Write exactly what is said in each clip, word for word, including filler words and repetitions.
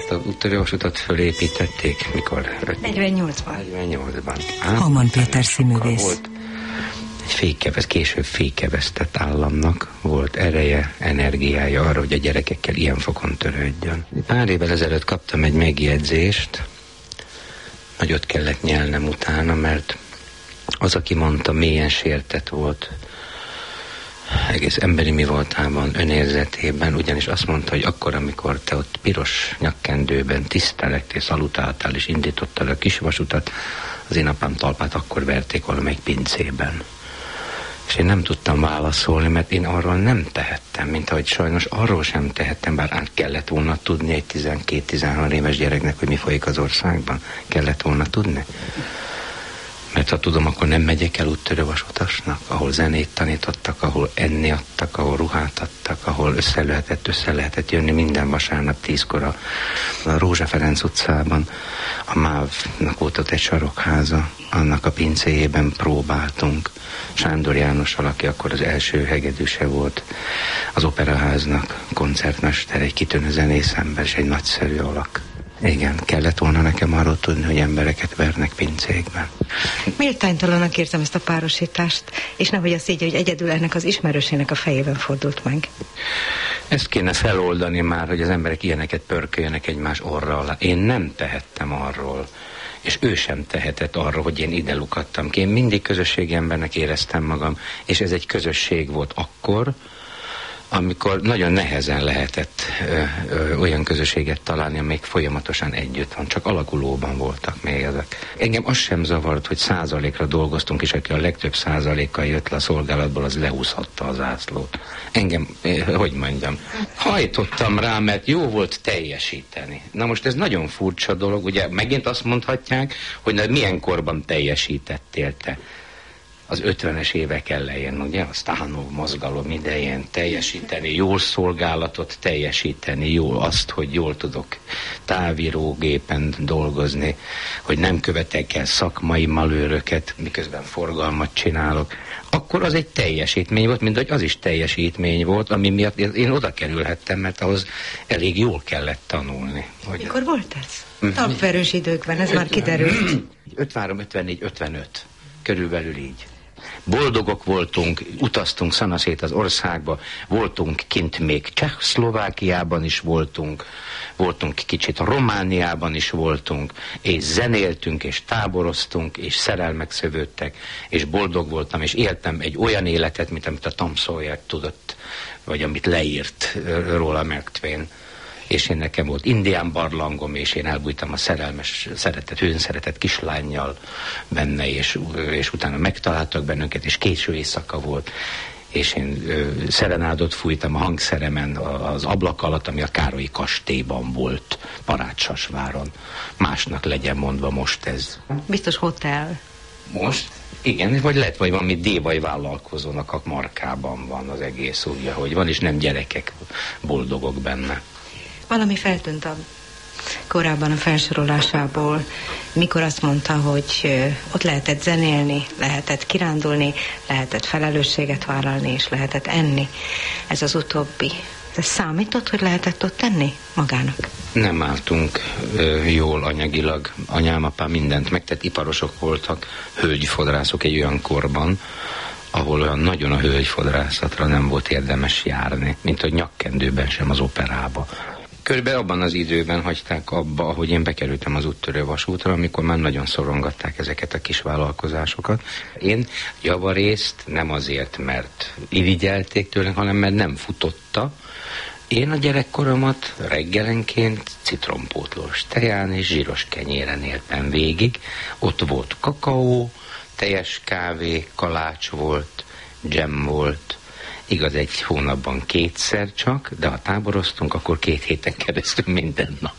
Ezt az úttörővasutat fölépítették, mikor? negyvennyolcban. negyvennyolcban. Hamann Péter színművész. Volt egy fékevesz, később fékeveztett államnak volt ereje, energiája arra, hogy a gyerekekkel ilyen fokon törődjön. Pár évvel ezelőtt kaptam egy megjegyzést, nagyot kellett nyelnem utána, mert az, aki mondta, mélyen sértett volt, egész emberi mi voltában, önérzetében, ugyanis azt mondta, hogy akkor, amikor te ott piros nyakkendőben tisztelektél, szalutáltál és indítottál a kisvasutat, az én apám talpát akkor verték valamelyik pincében. És én nem tudtam válaszolni, mert én arról nem tehettem, mint ahogy sajnos arról sem tehettem, bár át kellett volna tudni egy tizenkét-tizenhárom éves gyereknek, hogy mi folyik az országban. Kellett volna tudni. Mert ha tudom, akkor nem megyek el úttörővasutasnak, ahol zenét tanítottak, ahol enni adtak, ahol ruhát adtak, ahol össze lehetett, össze lehetett jönni minden vasárnap tízkor a, a Rózsa Ferenc utcában. A MÁV-nak volt ott egy sarokháza, annak a pincéjében próbáltunk. Sándor Jánossal, aki akkor az első hegedűse volt az Operaháznak, koncertmester, egy kitűnő zenész ember, és egy nagyszerű alak. Igen, kellett volna nekem arról tudni, hogy embereket vernek pincékben. Méltánytalanak értem ezt a párosítást, és nehogy azt így, hogy egyedül ennek az ismerősének a fejében fordult meg. Ezt kéne feloldani már, hogy az emberek ilyeneket pörköljenek egymás orra alá. Én nem tehettem arról, és ő sem tehetett arról, hogy én ide lukadtam ki. Én mindig közösségi embernek éreztem magam, és ez egy közösség volt akkor, amikor nagyon nehezen lehetett ö, ö, olyan közösséget találni, amelyik folyamatosan együtt van, csak alakulóban voltak még ezek. Engem az sem zavart, hogy százalékra dolgoztunk, és aki a legtöbb százalékkal jött le a szolgálatból, az lehúzhatta az zászlót. Engem, hogy mondjam, hajtottam rá, mert jó volt teljesíteni. Na most ez nagyon furcsa dolog, ugye megint azt mondhatják, hogy na, milyen korban teljesítettél te? Az ötvenes évek elején, ugye, a Sztánov mozgalom idején teljesíteni, jól szolgálatot teljesíteni, jól azt, hogy jól tudok távírógépen dolgozni, hogy nem követek el szakmai malőröket, miközben forgalmat csinálok, akkor az egy teljesítmény volt, mint hogy az is teljesítmény volt, ami miatt én oda kerülhettem, mert ahhoz elég jól kellett tanulni. Hogy mikor volt ez? Tapverős időkben, ez már kiderült. ötvenhárom, ötvennégy, ötvenöt. Körülbelül így. Boldogok voltunk, utaztunk szanaszét az országba, voltunk kint még Csehszlovákiában is voltunk, voltunk kicsit Romániában is voltunk, és zenéltünk, és táboroztunk, és szerelmek szövődtek, és boldog voltam, és éltem egy olyan életet, mint amit a Tom Sawyer tudott, vagy amit leírt róla Mark Twain. És én nekem volt indián barlangom, és én elbújtam a szerelmes, szeretett, hőn szeretett kislánnyal benne, és, és utána megtaláltak bennünket, és késő éjszaka volt, és én ö, szerenádot fújtam a hangszeremen az ablak alatt, ami a Károlyi kastélyban volt, Parácsasváron. Másnak legyen mondva most ez. Biztos hotel. Most? Igen, vagy lehet, vagy valami dévai vállalkozónak a markában van az egész, ugye, hogy van, és nem gyerekek boldogok benne. Valami feltűnt a korábban a felsorolásából, mikor azt mondta, hogy ott lehetett zenélni, lehetett kirándulni, lehetett felelősséget vállalni, és lehetett enni. Ez az utóbbi. Ez számított, hogy lehetett ott tenni magának? Nem álltunk ö, jól anyagilag. Anyám, apám mindent megtett, iparosok voltak, hölgyfodrászok egy olyan korban, ahol olyan nagyon a hölgyfodrászatra nem volt érdemes járni, mint hogy nyakkendőben sem az operába. Körülbelül abban az időben hagyták abba, ahogy én bekerültem az úttörővasútra, amikor már nagyon szorongatták ezeket a kis vállalkozásokat. Én javarészt nem azért, mert irigyelték tőle, hanem mert nem futotta. Én a gyerekkoromat reggelenként citrompótlós teján és zsíros kenyéren éltem végig. Ott volt kakaó, teljes kávé, kalács volt, dzsem volt. Igaz, egy hónapban kétszer csak, de ha táboroztunk, akkor két héten keresztül minden nap.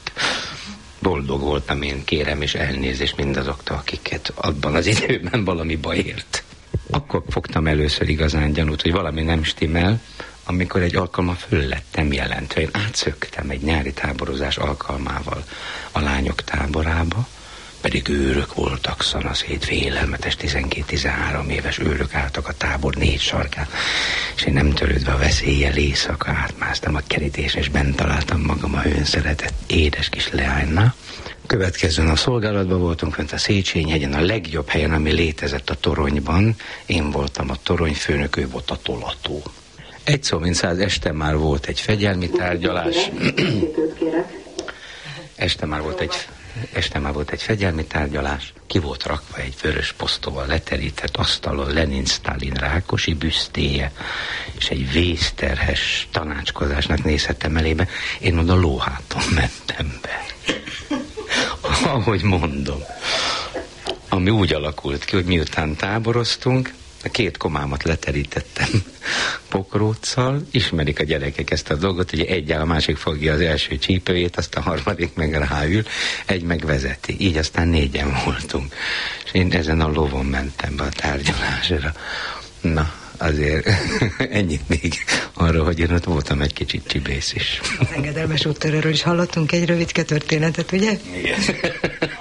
Boldog voltam én, kérem, és elnézést mindazoktól, akiket abban az időben valami baj ért. Akkor fogtam először igazán gyanút, hogy valami nem stimmel, amikor egy alkalma föl lettem jelentve. Én átszöktem egy nyári táborozás alkalmával a lányok táborába, pedig őrök voltak, szanaszét, félelmetes, tizenkét-tizenhárom éves őrök álltak a tábor négy sarkán, és én nem törődve a veszéllyel éjszaka átmásztam a kerítésen, és bent találtam magam a önszeretett édes kis leánynál. Következően a szolgálatban voltunk fent a Széchenyi-hegyen, a legjobb helyen, ami létezett a toronyban. Én voltam a toronyfőnök, ő volt a tolató. Egy szó mint száz, este már volt egy fegyelmi tárgyalás. Este már volt egy, este már volt egy fegyelmi tárgyalás. Ki volt rakva egy vörös posztóval leterített asztalon Lenin-Sztálin Rákosi büsztéje, és egy vészterhes tanácskozásnak nézhettem elébe. Én oda lóháton mentem be. Ahogy mondom. Ami úgy alakult ki, hogy miután táboroztunk, a két komámat leterítettem pokróccal, ismerik a gyerekek ezt a dolgot, hogy egy áll, a másik fogja az első csípőjét, azt a harmadik meg ráül, egy megvezeti. Így aztán négyen voltunk. És én ezen a lovon mentem be a tárgyalásra. Na, azért ennyit még arra, hogy én ott voltam egy kicsit csibész is. Az engedelmes úttörőről is hallottunk egy rövidke történetet, ugye? Igen.